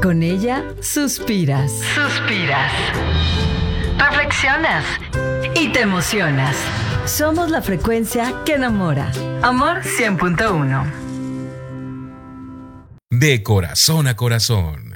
Con ella suspiras. Reflexionas y te emocionas. Somos la frecuencia que enamora. Amor 100.1. De corazón a corazón.